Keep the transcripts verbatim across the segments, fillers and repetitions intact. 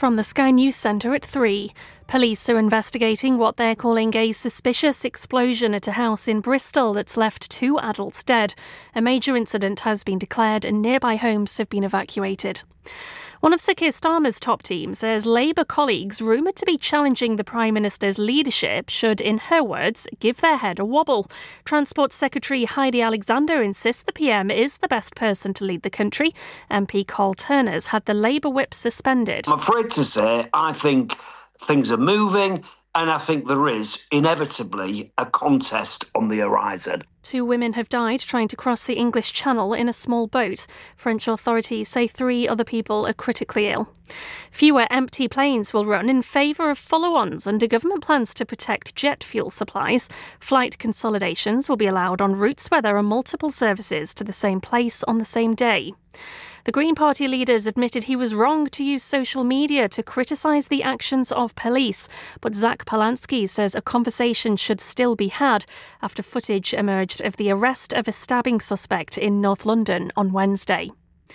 from the Sky News Centre at three. Police are investigating what they're calling a suspicious explosion at a house in Bristol that's left two adults dead. A major incident has been declared and nearby homes have been evacuated. One of Sir Keir Starmer's top team says Labour colleagues rumoured to be challenging the Prime Minister's leadership should, in her words, give their head a wobble. Transport Secretary Heidi Alexander insists the P M is the best person to lead the country. M P Carl Turner's had the Labour whip suspended. I'm afraid to say I think things are moving, and I think there is inevitably a contest on the horizon. Two women have died trying to cross the English Channel in a small boat. French authorities say three other people are critically ill. Fewer empty planes will run in favour of fuller ones under government plans to protect jet fuel supplies. Flight consolidations will be allowed on routes where there are multiple services to the same place on the same day. The Green Party leaders admitted he was wrong to use social media to criticise the actions of police, but Zach Polansky says a conversation should still be had after footage emerged of the arrest of a stabbing suspect in North London on Wednesday.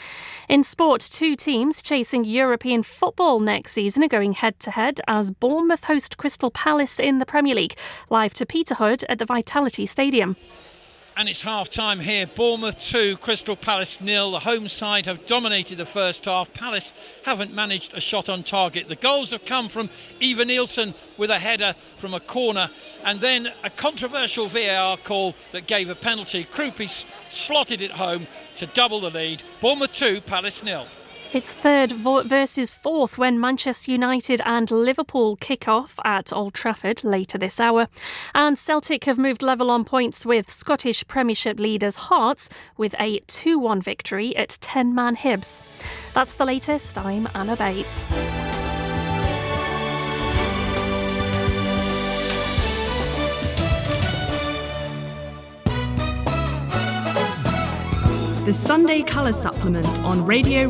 In sport, two teams chasing European football next season are going head-to-head as Bournemouth host Crystal Palace in the Premier League, live to Peterhood at the Vitality Stadium. And it's half-time here. Bournemouth two, Crystal Palace nil. The home side have dominated the first half. Palace haven't managed a shot on target. The goals have come from Eva Nielsen with a header from a corner, and then a controversial V A R call that gave a penalty. Krupi slotted it home to double the lead. Bournemouth two, Palace nil. It's third versus fourth when Manchester United and Liverpool kick off at Old Trafford later this hour. And Celtic have moved level on points with Scottish Premiership leaders Hearts with a two one victory at ten-man Hibs. That's the latest. I'm Anna Bates. The Sunday Colour Supplement on Radio